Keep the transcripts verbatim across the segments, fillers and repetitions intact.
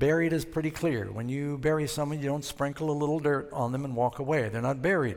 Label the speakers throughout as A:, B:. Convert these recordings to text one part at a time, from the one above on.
A: Buried is pretty clear. When you bury someone, you don't sprinkle a little dirt on them and walk away. They're not buried.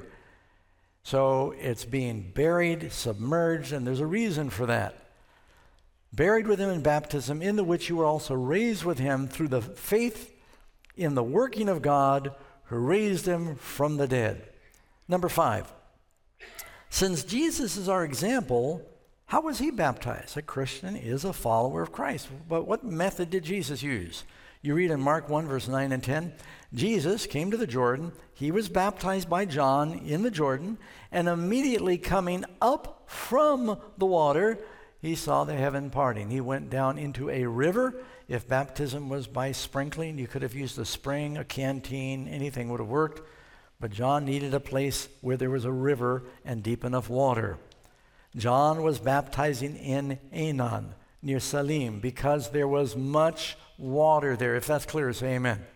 A: So it's being buried, submerged, and there's a reason for that. Buried with him in baptism, in the which you were also raised with him through the faith in the working of God who raised him from the dead. Number five, since Jesus is our example, how was he baptized? A Christian is a follower of Christ. But what method did Jesus use? You read in Mark one, verse nine and ten, Jesus came to the Jordan. He was baptized by John in the Jordan, and immediately coming up from the water, he saw the heaven parting. He went down into a river. If baptism was by sprinkling, you could have used a spring, a canteen, anything would have worked. But John needed a place where there was a river and deep enough water. John was baptizing in Aenon, near Salim, because there was much water there. If that's clear, say amen.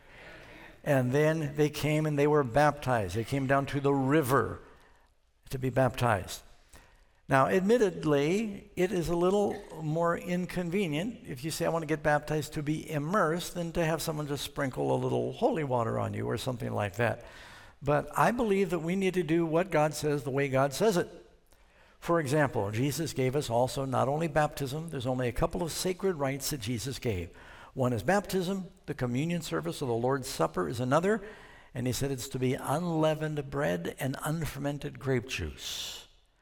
A: And then they came and they were baptized. They came down to the river to be baptized. Now, admittedly, it is a little more inconvenient if you say, I want to get baptized, to be immersed than to have someone just sprinkle a little holy water on you or something like that. But I believe that we need to do what God says the way God says it. For example, Jesus gave us also not only baptism, there's only a couple of sacred rites that Jesus gave. One is baptism, the communion service of the Lord's Supper is another, and he said it's to be unleavened bread and unfermented grape juice.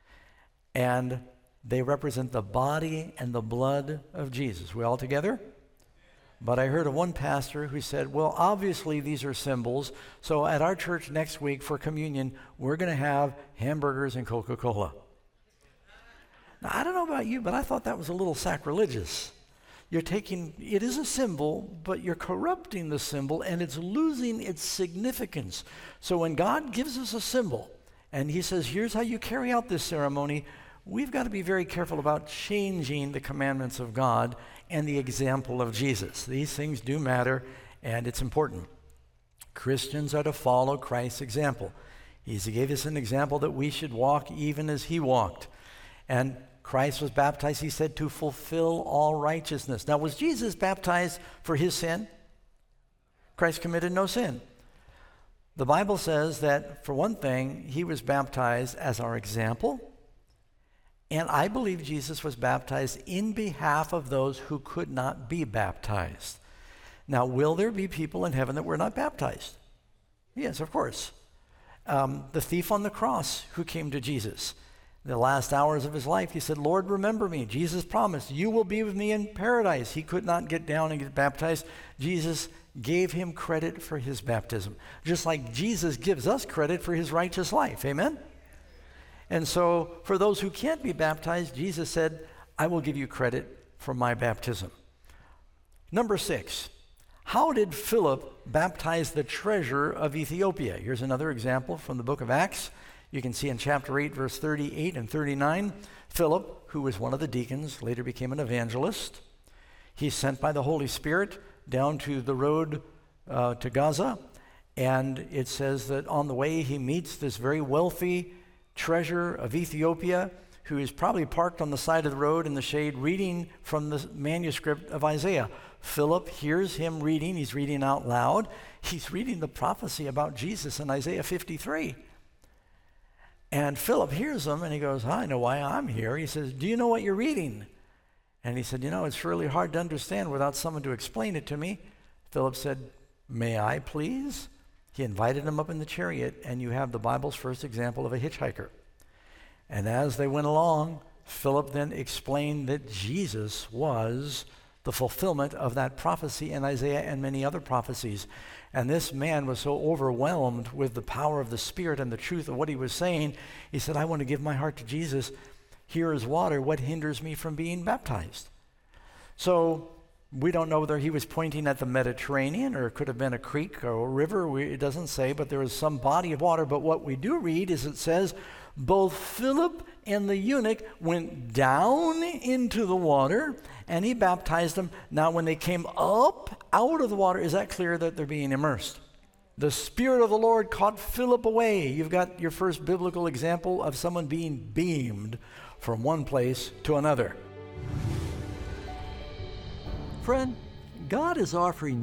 A: And they represent the body and the blood of Jesus. We all together? But I heard of one pastor who said, well, obviously these are symbols, so at our church next week for communion, we're going to have hamburgers and Coca-Cola. Now, I don't know about you, but I thought that was a little sacrilegious. You're taking, it is a symbol, but you're corrupting the symbol, and it's losing its significance. So when God gives us a symbol, and he says, here's how you carry out this ceremony, we've got to be very careful about changing the commandments of God and the example of Jesus. These things do matter, and it's important. Christians are to follow Christ's example. He gave us an example that we should walk even as he walked. And Christ was baptized, he said, to fulfill all righteousness. Now, was Jesus baptized for his sin? Christ committed no sin. The Bible says that, for one thing, he was baptized as our example. And I believe Jesus was baptized in behalf of those who could not be baptized. Now, will there be people in heaven that were not baptized? Yes, of course. Um, the thief on the cross who came to Jesus, the last hours of his life, he said, Lord, remember me. Jesus promised, you will be with me in paradise. He could not get down and get baptized. Jesus gave him credit for his baptism, just like Jesus gives us credit for his righteous life. Amen? And so for those who can't be baptized, Jesus said, I will give you credit for my baptism. Number six, how did Philip baptize the treasurer of Ethiopia? Here's another example from the book of Acts. You can see in chapter eight, verse thirty-eight and thirty-nine, Philip, who was one of the deacons, later became an evangelist. He's sent by the Holy Spirit down to the road uh, to Gaza, and it says that on the way he meets this very wealthy treasurer of Ethiopia who is probably parked on the side of the road in the shade reading from the manuscript of Isaiah. Philip hears him reading. He's reading out loud. He's reading the prophecy about Jesus in Isaiah fifty-three. And Philip hears him and he goes, I know why I'm here. He says, do you know what you're reading? And he said, you know, it's really hard to understand without someone to explain it to me. Philip said, may I please? He invited him up in the chariot, and you have the Bible's first example of a hitchhiker. And as they went along, Philip then explained that Jesus was the fulfillment of that prophecy in Isaiah and many other prophecies. And this man was so overwhelmed with the power of the Spirit and the truth of what he was saying, he said, I want to give my heart to Jesus. Here is water. What hinders me from being baptized? So we don't know whether he was pointing at the Mediterranean or it could have been a creek or a river. We, it doesn't say, but there was some body of water. But what we do read is it says, both Philip and the eunuch went down into the water and he baptized them. Now, when they came up out of the water, is that clear that they're being immersed? The Spirit of the Lord caught Philip away. You've got your first biblical example of someone being beamed from one place to another.
B: Friend, God is offering